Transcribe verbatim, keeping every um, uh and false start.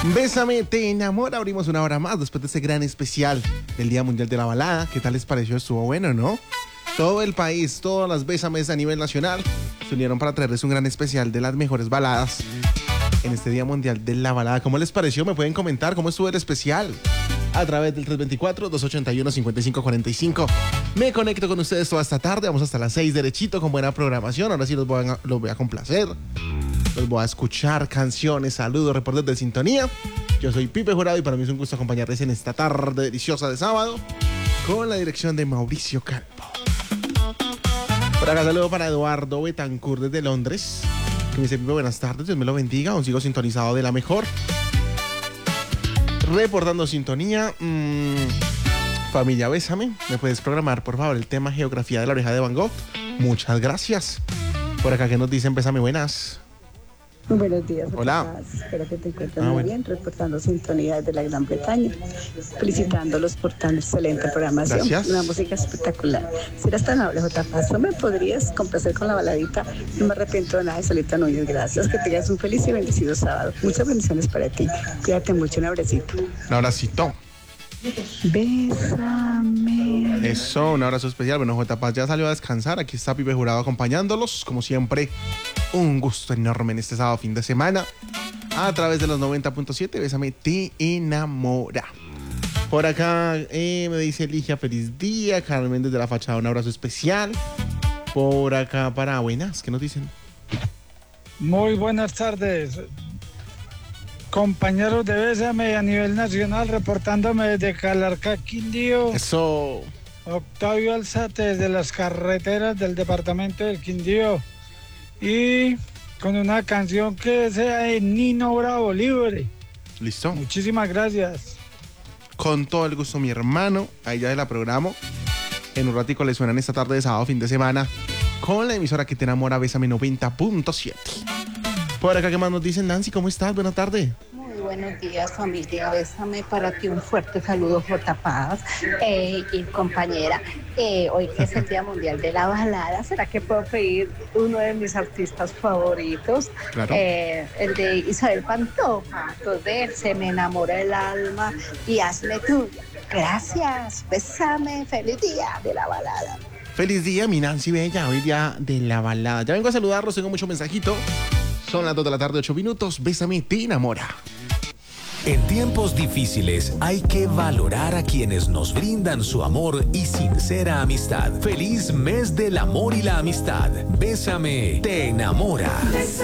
Bésame, te enamora. Abrimos una hora más después de ese gran especial del Día Mundial de la Balada. ¿Qué tal les pareció? Estuvo bueno, ¿no? Todo el país, todas las bésames a nivel nacional se unieron para traerles un gran especial de las mejores baladas en este Día Mundial de la Balada. ¿Cómo les pareció? Me pueden comentar cómo estuvo el especial a través del tres dos cuatro, dos ocho uno, cinco cinco cuatro cinco. Me conecto con ustedes toda esta tarde. Vamos hasta las seis derechito con buena programación. Ahora sí los voy a, los voy a complacer. Los voy a escuchar, canciones, saludos, reportes de sintonía. Yo soy Pipe Jurado y para mí es un gusto acompañarles en esta tarde deliciosa de sábado con la dirección de Mauricio Calvo. Por acá saludo para Eduardo Betancourt desde Londres, que me dice: Pipe, buenas tardes, Dios me lo bendiga, aún sigo sintonizado de la mejor. Reportando sintonía. mmm, Familia Bésame, ¿me puedes programar por favor el tema Geografía de la Oreja de Van Gogh? Muchas gracias. Por acá que nos dicen: Bésame, buenas. Muy buenos días. Hola. Espero que te encuentres Ah, muy bueno. bien, reportando sintonía desde la Gran Bretaña, felicitándolos por tan excelente programación. Gracias. Una música espectacular. Si eres tan amable, J. Paso, ¿me podrías complacer con la baladita? No me arrepiento de nada de Solita Núñez. Gracias, que tengas un feliz y bendecido sábado. Muchas bendiciones para ti. Cuídate mucho, un abracito. Un abracito. Bésame. Eso, un abrazo especial. Bueno, J. Paz ya salió a descansar. Aquí está Pipe Jurado acompañándolos. Como siempre, un gusto enorme en este sábado fin de semana. A través de los noventa punto siete, Bésame, te enamora. Por acá eh, me dice Ligia: feliz día. Carmen desde la Fachada, un abrazo especial. Por acá para Buenas, ¿qué nos dicen? Muy buenas tardes, compañeros de Bésame a nivel nacional, reportándome desde Calarcá, Quindío. Eso. Octavio Alzate desde las carreteras del departamento del Quindío. Y con una canción que sea de Nino Bravo, Libre. Listo. Muchísimas gracias. Con todo el gusto, mi hermano. Ahí ya la programo. En un ratico le suenan esta tarde de sábado, fin de semana, con la emisora que te enamora, Bésame noventa punto siete. Por acá, ¿qué más nos dicen? Nancy, ¿cómo estás? Buenas tardes. Muy buenos días, familia. Bésame, para ti un fuerte saludo, J. Paz eh, y compañera. Eh, hoy que es el Día Mundial de la Balada, ¿será que puedo pedir uno de mis artistas favoritos? Claro. Eh, el de Isabel Pantoja. Entonces, Se me enamora el alma y hazme tuya. Gracias. Bésame. Feliz Día de la Balada. Feliz día, mi Nancy Bella. Hoy día de la balada. Ya vengo a saludarlos, tengo mucho mensajito. Son las dos de la tarde, ocho minutos. Bésame, te enamora. En tiempos difíciles hay que valorar a quienes nos brindan su amor y sincera amistad. Feliz mes del amor y la amistad. Bésame, te enamora.